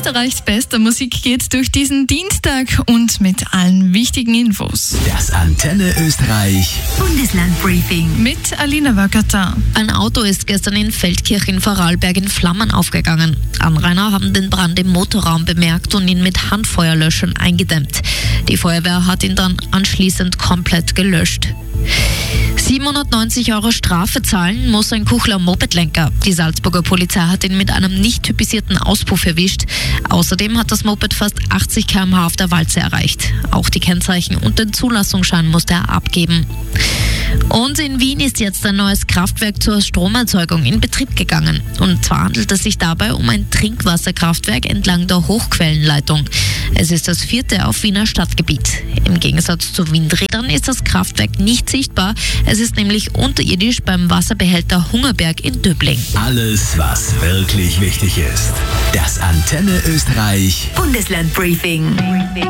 Österreichs bester Musik geht durch diesen Dienstag und mit allen wichtigen Infos. Das Antenne Österreich Bundeslandbriefing Mit Alina Wöckerter. Ein Auto ist gestern in Feldkirch in Vorarlberg in Flammen aufgegangen. Anrainer haben den Brand im Motorraum bemerkt und ihn mit Handfeuerlöschern eingedämmt. Die Feuerwehr hat ihn dann anschließend komplett gelöscht. 790 € Strafe zahlen muss ein Kuchler Mopedlenker. Die Salzburger Polizei hat ihn mit einem nicht typisierten Auspuff erwischt. Außerdem hat das Moped fast 80 km/h auf der Walze erreicht. Auch die Kennzeichen und den Zulassungsschein musste er abgeben. Und in Wien ist jetzt ein neues Kraftwerk zur Stromerzeugung in Betrieb gegangen. Und zwar handelt es sich dabei um ein Trinkwasserkraftwerk entlang der Hochquellenleitung. Es ist das 4. auf Wiener Stadtgebiet. Im Gegensatz zu Windrädern ist das Kraftwerk nicht sichtbar. Es ist nämlich unterirdisch beim Wasserbehälter Hungerberg in Döbling. Alles, was wirklich wichtig ist. Das Antenne Österreich Bundeslandbriefing